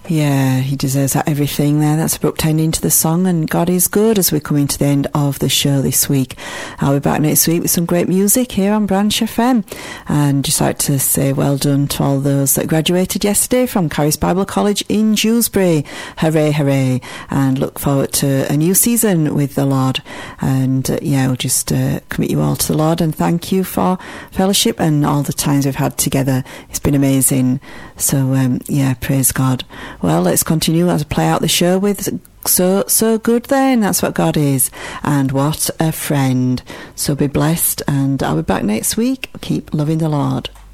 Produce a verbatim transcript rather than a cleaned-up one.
Yeah, he deserves that everything there. That's abrupt ending to the song, and God is good as we're coming to the end of the show this week. I'll be back next week with some great music here on Branch F M. And just like to say well done to all those that graduated yesterday from Caris Bible College in Dewsbury. Hooray, hooray. And look forward to a new season with the Lord. And uh, yeah, we'll just uh, commit you all to the Lord and thank you for fellowship and all the times we've had together. It's been amazing. So um, yeah, praise God. Well, let's continue as I play out the show with So So Good Then. That's what God is. And what a friend. So be blessed, and I'll be back next week. Keep loving the Lord.